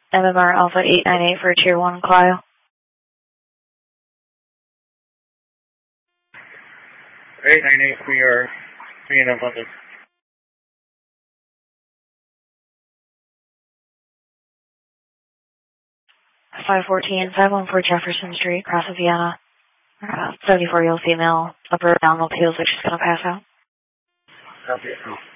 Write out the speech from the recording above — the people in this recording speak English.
MMR Alpha 898 for Tier 1 Clio. 898, we are being abundant. 514, 514 Jefferson Street, Cross of Vienna. 74-year-old female, upper abdominal peel, which is going to pass out. Copy.